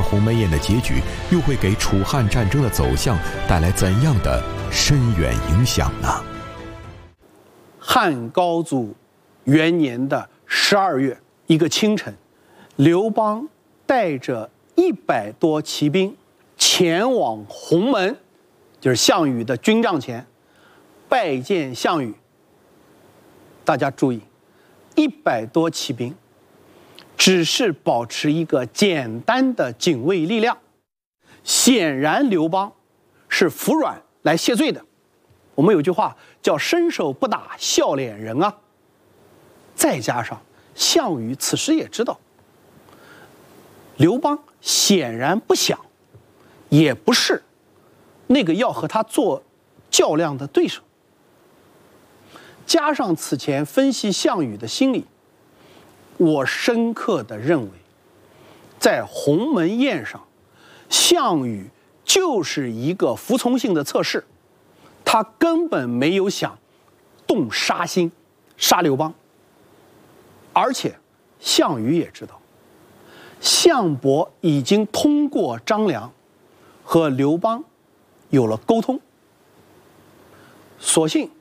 鸿门宴的结局又会给楚汉战争的走向带来怎样的深远影响呢？ 汉高祖元年的12月，一个清晨，刘邦带着100多骑兵前往鸿门，就是项羽的军帐前，拜见项羽。大家注意，100多骑兵只是保持一个简单的警卫力量，显然刘邦是服软来谢罪的。我们有句话叫伸手不打笑脸人啊。再加上项羽此时也知道，刘邦显然不想，也不是那个要和他做较量的对手。加上此前分析项羽的心理，我深刻地认为，在鸿门宴上，项羽就是一个服从性的测试，他根本没有想动杀心杀刘邦。而且项羽也知道，项伯已经通过张良和刘邦有了沟通，索性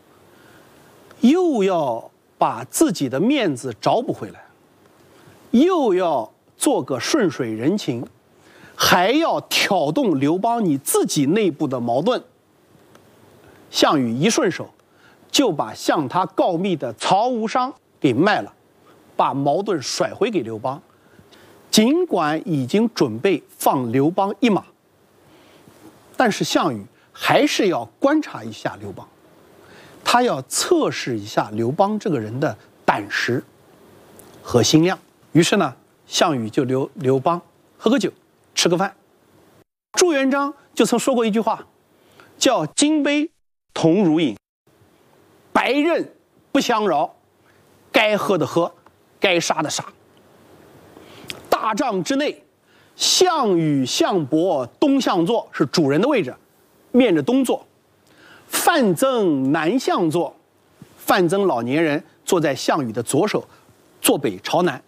又要把自己的面子找补回来，又要做个顺水人情，还要挑动刘邦你自己内部的矛盾。项羽一顺手就把向他告密的曹无伤给卖了，把矛盾甩回给刘邦。尽管已经准备放刘邦一马，但是项羽还是要观察一下刘邦，他要测试一下刘邦这个人的胆识和心量。于是呢，项羽就留刘邦喝个酒，吃个饭。朱元璋就曾说过一句话，叫金杯同如饮，白刃不相扰，该喝的喝，该杀的杀。大帐之内，项羽、项伯东向坐，是主人的位置，面着东坐；范增南向坐，范增老年人坐在项羽的左手，坐北朝南。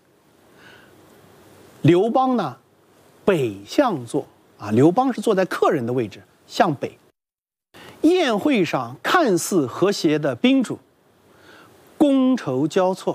刘邦呢，北向坐啊，刘邦是坐在客人的位置，向北。宴会上看似和谐的宾主，觥筹交错。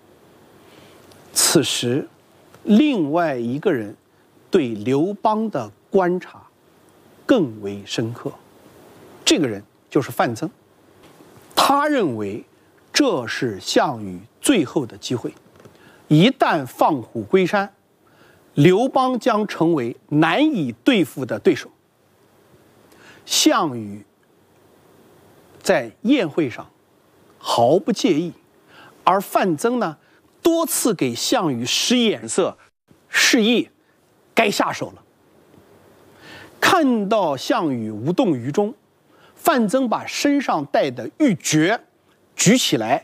此时，另外一个人对刘邦的观察更为深刻，这个人就是范增。他认为这是项羽最后的机会，一旦放虎归山，刘邦将成为难以对付的对手。项羽在宴会上毫不介意，而范增呢，多次给项羽使眼色，示意该下手了。看到项羽无动于衷，范增把身上带的玉珏举起来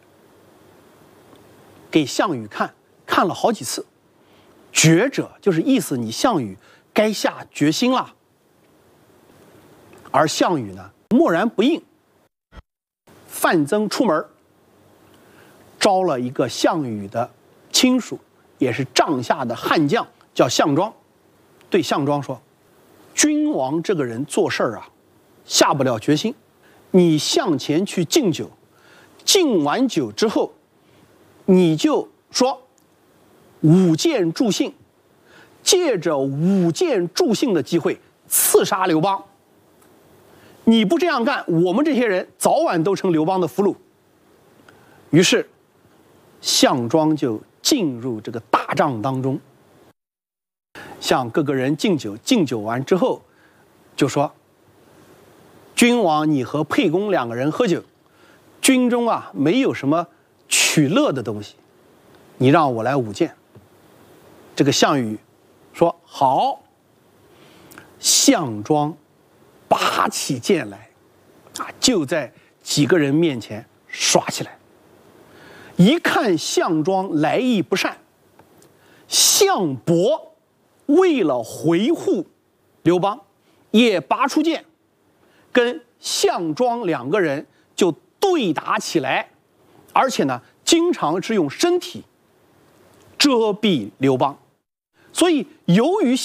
给项羽看，看了好几次。决者就是意思你项羽该下决心了。而项羽呢，默然不应。范增出门，招了一个项羽的亲属，也是帐下的悍将，叫项庄，对项庄说：“君王这个人做事啊，下不了决心，你向前去敬酒，敬完酒之后，你就说舞剑助兴，借着舞剑助兴的机会刺杀刘邦。你不这样干，我们这些人早晚都成刘邦的俘虏。”于是项庄就进入这个大帐当中，向各个人敬酒。敬酒完之后就说：“君王你和沛公2个人喝酒，军中啊没有什么取乐的东西，你让我来舞剑。”这个项羽说：“好。”项庄拔起剑来，就在几个人面前耍起来。一看项庄来意不善，项伯为了回护刘邦，也拔出剑，跟项庄2个人就对打起来，而且呢，经常是用身体遮蔽刘邦。所以由于